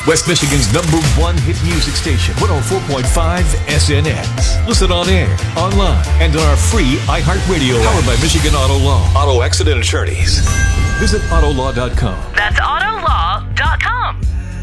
West Michigan's #1 hit music station, 104.5 SNX. Listen on air, online, and on our free iHeartRadio app. Powered by Michigan Auto Law. Auto accident attorneys. Visit Autolaw.com. That's Autolaw.